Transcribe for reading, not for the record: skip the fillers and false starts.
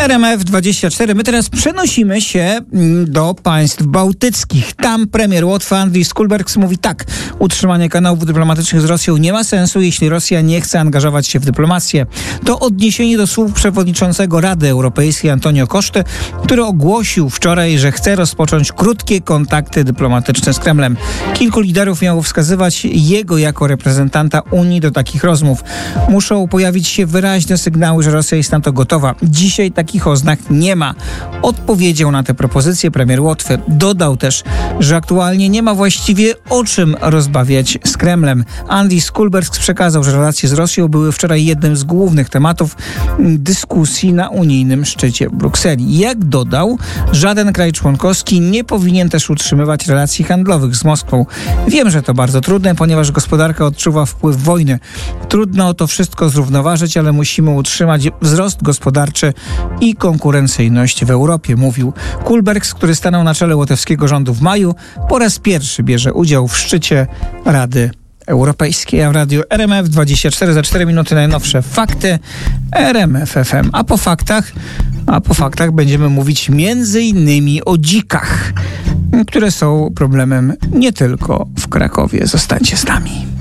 RMF24. My teraz przenosimy się do państw bałtyckich. Tam premier Łotwy Andris Kulbergs mówi tak: utrzymanie kanałów dyplomatycznych z Rosją nie ma sensu, jeśli Rosja nie chce angażować się w dyplomację. To odniesienie do słów przewodniczącego Rady Europejskiej Antonio Coste, który ogłosił wczoraj, że chce rozpocząć krótkie kontakty dyplomatyczne z Kremlem. Kilku liderów miało wskazywać jego jako reprezentanta Unii do takich rozmów. Muszą pojawić się wyraźne sygnały, że Rosja jest na to gotowa. Dzisiaj takich oznak nie ma. Odpowiedział na tę propozycję premier Łotwy. Dodał też, że aktualnie nie ma właściwie o czym rozmawiać z Kremlem. Andris Kulbergs przekazał, że relacje z Rosją były wczoraj jednym z głównych tematów dyskusji na unijnym szczycie w Brukseli. Jak dodał, żaden kraj członkowski nie powinien też utrzymywać relacji handlowych z Moskwą. Wiem, że to bardzo trudne, ponieważ gospodarka odczuwa wpływ wojny. Trudno to wszystko zrównoważyć, ale musimy utrzymać wzrost gospodarczy i konkurencyjność w Europie, mówił Kulbergs, który stanął na czele łotewskiego rządu w maju. Po raz pierwszy bierze udział w szczycie Rady Europejskiej. A w radiu RMF24 za 4 minuty najnowsze fakty RMF FM. A po faktach będziemy mówić m.in. o dzikach, które są problemem nie tylko w Krakowie. Zostańcie z nami.